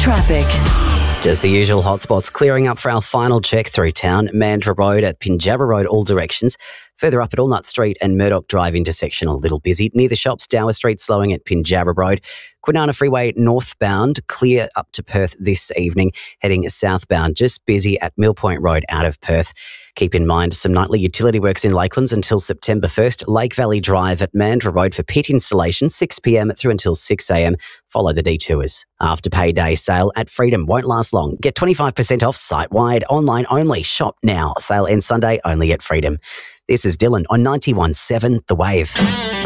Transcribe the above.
Traffic. Just the usual hotspots clearing up for our final check through town. Mandurah Road at Pinjarra Road, all directions. Further up at Allnut Street and Murdoch Drive intersection, a little busy. Near the shops, Dower Street slowing at Pinjarra Road. Kwinana Freeway northbound, clear up to Perth this evening. Heading southbound, just busy at Mill Point Road out of Perth. Keep in mind some nightly utility works in Lakelands until September 1st. Lake Valley Drive at Mandurah Road for pit installation, 6 p.m. through until 6 a.m. Follow the detours. After payday sale at Freedom won't last long. Get 25% off site-wide, online only. Shop now. Sale ends Sunday only at Freedom. This is Dylan on 91.7 The Wave.